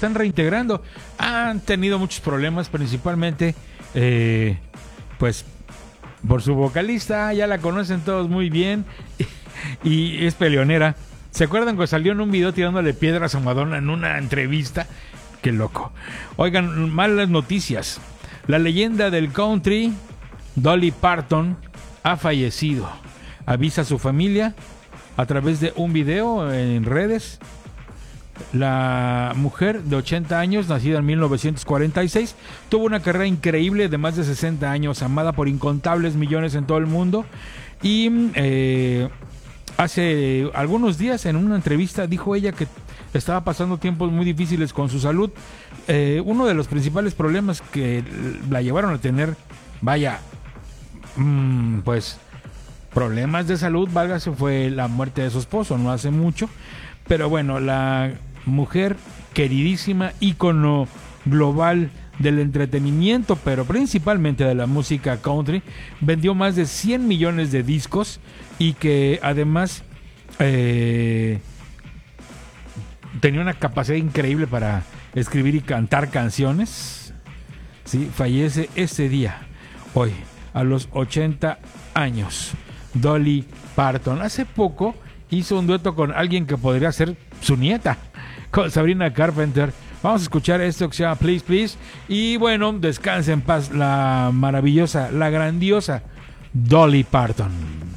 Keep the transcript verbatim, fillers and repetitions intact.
están reintegrando. Han tenido muchos problemas, principalmente eh, pues por su vocalista, ya la conocen todos muy bien y es peleonera. ¿Se acuerdan que salió en un video tirándole piedras a Madonna en una entrevista? ¡Qué loco! Oigan, malas noticias. La leyenda del country, Dolly Parton, ha fallecido. Avisa a su familia a través de un video en redes. La mujer de ochenta años, nacida en mil novecientos cuarenta y seis, tuvo una carrera increíble de más de sesenta años, amada por incontables millones en todo el mundo. Y eh, hace algunos días, en una entrevista, dijo ella que estaba pasando tiempos muy difíciles con su salud. Eh, uno de los principales problemas que la llevaron a tener, vaya, mmm, pues problemas de salud, válgase, fue la muerte de su esposo, no hace mucho. Pero bueno, la mujer queridísima, ícono global del entretenimiento, pero principalmente de la música country, vendió más de cien millones de discos y que además eh, tenía una capacidad increíble para escribir y cantar canciones. Sí, fallece ese día, hoy, a los ochenta años, Dolly Parton. Hace poco hizo un dueto con alguien que podría ser su nieta, con Sabrina Carpenter. Vamos a escuchar esto que se llama Please Please. Y bueno, descanse en paz la maravillosa, la grandiosa Dolly Parton.